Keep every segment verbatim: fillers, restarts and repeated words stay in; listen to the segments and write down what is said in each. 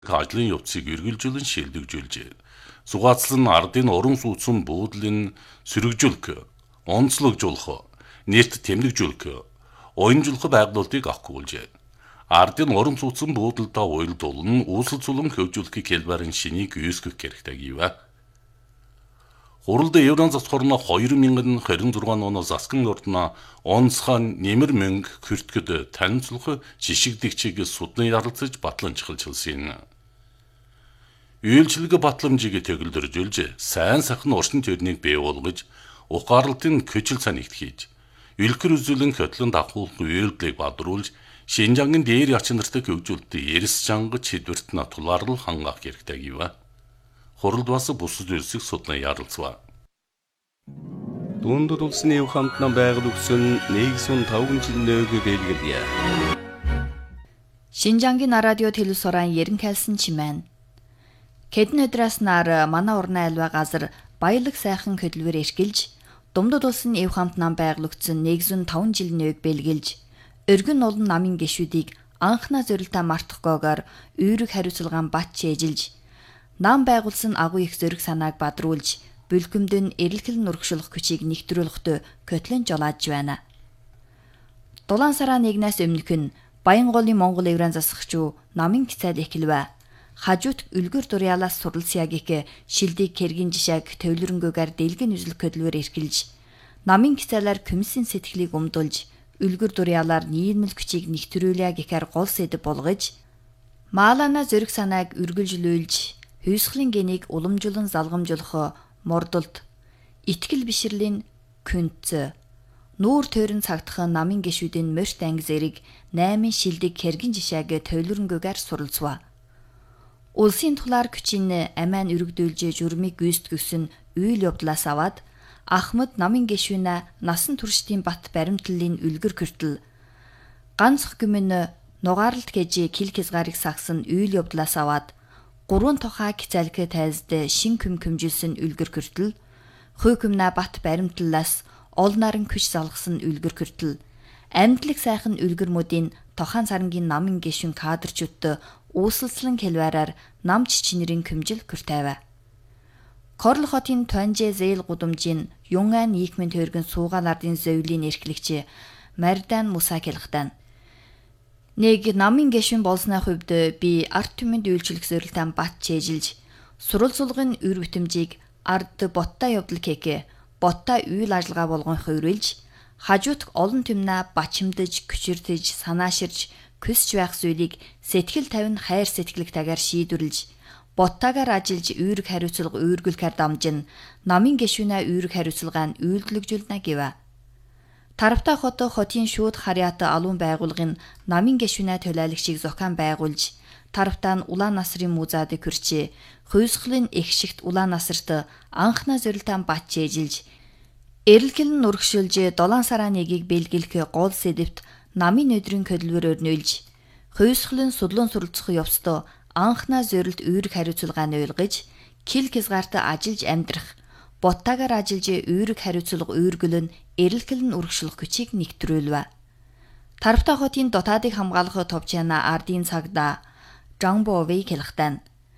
ажлын явцыг эргэлжүүлэн шилдэгжүүлжээ. Зугаацлан ардын уран суудсан буудлын сэргэжүүлэх, онцлогжуулах, нэрт тэмдэгжүүлэх, уянжуулах байгуулалтыг ахгүйжээ. Ардын уран суудсан буудлуудаа уялдуулан үүсэл зулам хөгжүүлэхийг хэлбэрийн шинийг үүсгэх хэрэгтэй гэв. Хуралд еврон засхорно хоёр мянган хорин зургаан оноос засгийн ордно онцхан нэмэр мөнгө хүртгэд танилцуулах жишигдэгчийг судны ярилцаж батламжуулж хэлсэн. Үйлчлэг батламжийг төгөлдржүүлж, сайн сахны уршин төрнийг бий болгож, ухаарлтын көчил санигт хийж, үлгэр үзүүлэн хөтлөн давхуулах үйлдэлийг бадруулж, Шинжангийн дээр яч нартай хөгжүүлэлт эрс чангаж хэдвэрт на тулаарлал хангаах хэрэгтэй гэв. Хуралд бас бусад үйлсийг судлан ярилцв. Дундад улсын эв хамтнаа байгуулагдсан нэгдсэн таван жил нөөг бэлгэлье. Шинжангийн радио телевизорын ярин кайлсан чимээн. Хэдэн өдрөөс нар манай урны альва газар баялаг сайхан хөдөлгөөр эрхэлж, Дундад улсын эв хамтнаа байгуулагдсан нэгдсэн таван жил нөөг бэлгэлж, өргөн олон намын гишүүдийг анхнаа зорилтоо мартахгүйгээр үүрэг хариуцлагаан бат чийжилж, нам байгуулсан агуу их зөриг санааг бадруулж, бүлгэмдэн эрэлхэл нургшуулах хүчийг нэгтрүүлэхдээ көтлөн жолааж байна. Дулаан сараа нэгнээс өмнөх нь Баянголын Монгол евран засагчуу намын кицэл эхлэвэ. Хажуут үлгэр дурьялаас суралцяагийг шилдэг кэргийн жишээг төвлөрөнгөөр дэлгэн үзэл хөдөлгөөр эрхэлж, намын кицэлээр комиссийн сэтгэлийг өмдүүлж, үлгэр дурьялаар нийлмэл хүчийг нэгтрүүлээ гэхээр гол сэдэв болгож, маалана зөриг санааг үргэлжлүүлж, хүйсхлийн гэнийг уламжуулан залгамжуулах мордолд, итгэл бишрэлийн күнц, нүүр тойрон цагдах намын гишүүдийн морьт анги зэрэг наймын шилдэг кэргийн жишээг төвлөрөнгөөр суралцва. Улсын тулаар хүчин амиан өргөдүүлж журмыг гүйцэтгэсэн үйл явдлаас аваад Ахмад намын гишүүнэ насан туршдын бат баримтлалын үлгэр хүртэл ганцх гүмэн нугаарлт гэж кил хязгаарыг сагсан үйл явдлаас аваад гурван тухай кицэлгэ тайлзд шин күм күмжилсэн үлгэр хүртэл хүй күмнэ бат баримтлалаас ол нарын күч залгасан үлгэр хүртэл амьдлаг сайхан үлгэрмүүдийн тохан сарангийн намын гишүүн кадрчуудад үүсэлцлэн хэлвэрээр нам чичнэрийн күмжил хүртэйвэ. Корл хотын Туанжэ зээл гудамжийн Юнган нийгмийн төргөн суугаан ардын зөвлийн эрхлэгч Мардан Муса хэлэхдээ нэг намын гишүүн болсны хувьд би арт түмэнд үйлчлэх зорилттой бат чийжилж сурал сулгын үр бүтэмжийг ард боттой явдал кэкэ боттой үйл ажиллагаа болгон хувирлж хажуутг олон түмнэ бачимдаж күчиртэж санааширж көсч байх зүйлийг сэтгэл тавин хайр сэтгэлэг тагаар шийдвэрлэж боттагаар ажиллаж үүрэг хариуцлага үүргэлэхээр дамжин намын гишүүнэ үүрэг хариуцлагаа нь үйлдэлжүүлнэ гэв. Таравтай хот хотын шууд харьяат алуун байгуулгын намын гишүүнэ төлөөлөгчийг зохион байгуулж, таравтай нь Улаан насрын музаадыг хүрчээ, хүйсхлийн их шигт Улаан насарт анхнаа зорилтоо бат чийжилж, эрэлхэл нь нургшүүлж долоон сараа нэгийг бэлгэлэх гол сэдэвт намын өдрийн хөдөлгөөр өрнүүлж, хүйсхлийн судлан суралцах явцдаа анхнаа зорилт үүрэг хариуцлагаа нь ойлгож, кил хязгаартай ажиллаж амьдрах, боттагаар ажиллаж үүрэг хариуцлага үүргэл нь эрэлхэл нь үргэлжлэх хүчийг нэгтрүүлвэ. Таравтай хотын дотоодыг хамгаалах товчяна ардын цагдаа Жамбо Вэй хэлэхдээ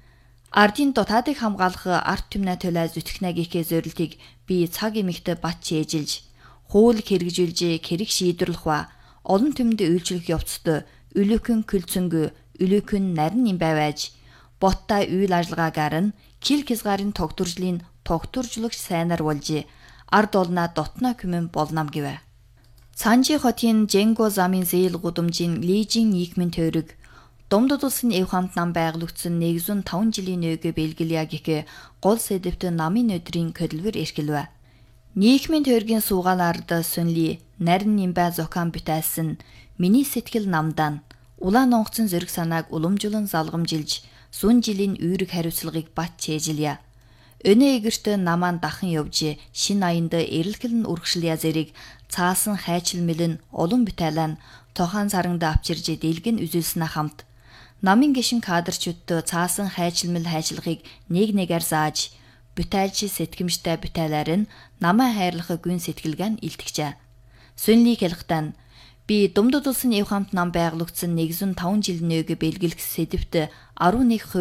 ардын дотоодыг хамгаалах арт түмнэ төлөө зүтгэнэгийн зорилтыг би цаг эмэгт бат чийжилж, хууль хэрэгжүүлж хэрэг шийдвэрлэх ба олон түмэнд үйлчлэх явцад үлэхэн күлцөнгө үлэхэн нарийн юм байваж, боттой үйл ажиллагаагаар нь кил хязгаарын тогтворжлын тогтворжлогч сайнаар болж, ард олноо дотно күмэн болнам гэвэ. Цанжи хотын Жэнго замын зээл гудамжийн Лижин нийгмийн төрөг Дундад улсын эв хамтнаа байгуулагдсан нэгдсэн таван жилийн нөөг бэлгэлье гэх гол сэдэвт намын өдрийн хөдөлгөөр эрхэлвэ. Нийгмийн төргийн суугаан ард сүнли нарийн нимбай зохион бүтээсэн миний сэтгэл намдан улаан онгоцон зөриг санааг уламжуулан залгамжилж сүн жилийн үүрэг хариуцлагыг бат чийжилье. Өнөө эгэрт намаан дахан явж шин аянд эрэлхэл нь үргэлжлэе зэрэг цаасан хайчил мэлэн олон бүтээлэн тохон саранд авчирж дэлгэн үзүүлснэ хамт намын гишин кадрчуудад цаасан хайчилмэл хайчилгыг нэг нэгээр зааж бүтээлч сэтгэмжтэй бүтээлээр нь намаа хайрлах гүн сэтгэлгэн илтгэжээ. Сүнлийг хэлэхдээ Би Думдууд улсын эв хамт нам байгуулагдсан нэгдүгээр таван жилийн өг бэлгэлэх сэдвт арван нэг